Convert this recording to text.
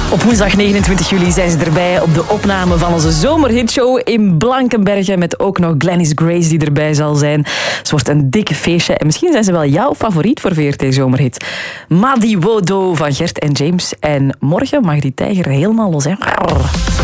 Op woensdag 29 juli zijn ze erbij op de opname van onze zomerhitshow in Blankenberge met ook nog Glennis Grace die erbij zal zijn. Het wordt een dikke feestje en misschien zijn ze wel jouw favoriet voor VRT Zomerhit. Madi Wodo van Gert en James. En morgen mag die tijger helemaal los, hè.